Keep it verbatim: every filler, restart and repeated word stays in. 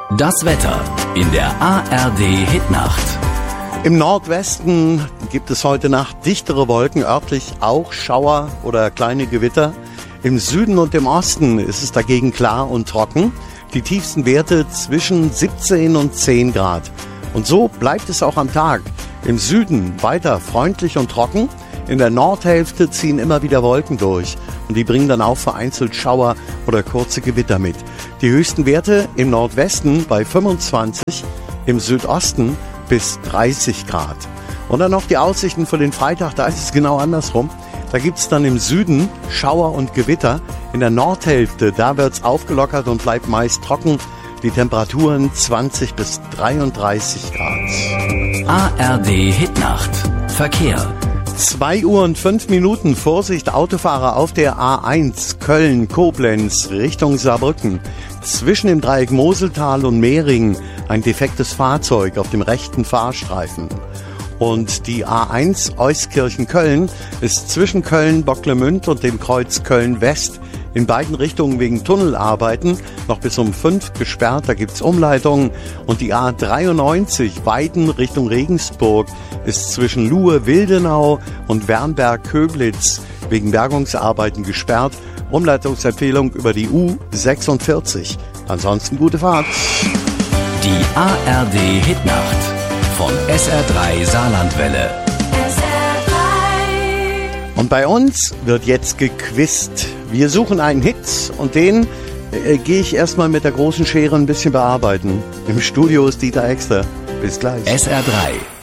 Das Wetter in der A R D-Hitnacht. Im Nordwesten gibt es heute Nacht dichtere Wolken, örtlich auch Schauer oder kleine Gewitter. Im Süden und im Osten ist es dagegen klar und trocken. Die tiefsten Werte zwischen siebzehn und zehn Grad. Und so bleibt es auch am Tag. Im Süden weiter freundlich und trocken. In der Nordhälfte ziehen immer wieder Wolken durch. Und die bringen dann auch vereinzelt Schauer oder kurze Gewitter mit. Die höchsten Werte im Nordwesten bei fünfundzwanzig, im Südosten bis dreißig Grad. Und dann noch die Aussichten für den Freitag, da ist es genau andersrum. Da gibt es dann im Süden Schauer und Gewitter. In der Nordhälfte, da wird es aufgelockert und bleibt meist trocken. Die Temperaturen zwanzig bis dreiunddreißig Grad. A R D-Hitnacht. Verkehr. zwei Uhr und fünf Minuten. Vorsicht, Autofahrer auf der A eins Köln-Koblenz Richtung Saarbrücken. Zwischen dem Dreieck Moseltal und Mehringen ein defektes Fahrzeug auf dem rechten Fahrstreifen. Und die A eins Euskirchen-Köln ist zwischen Köln-Bocklemünd und dem Kreuz Köln-West in beiden Richtungen wegen Tunnelarbeiten noch bis um fünf gesperrt. Da gibt's Umleitungen. Und die A dreiundneunzig Weiden Richtung Regensburg ist zwischen Luhe-Wildenau und Wernberg-Köblitz wegen Bergungsarbeiten gesperrt. Umleitungsempfehlung über die U sechsundvierzig. Ansonsten gute Fahrt. Die A R D-Hitnacht von S R drei Saarlandwelle. Und bei uns wird jetzt gequizt. Wir suchen einen Hit und den äh, gehe ich erstmal mit der großen Schere ein bisschen bearbeiten. Im Studio ist Dieter Exter. Bis gleich. S R drei